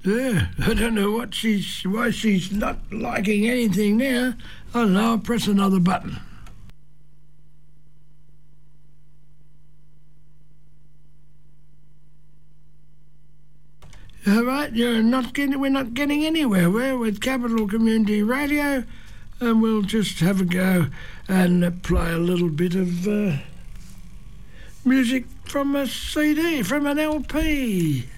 Yeah, I don't know why she's not liking anything now. I don't know, I'll press another button. All right, we're not getting anywhere. We're with Capital Community Radio, and we'll just have a go and play a little bit of music from a CD, from an LP.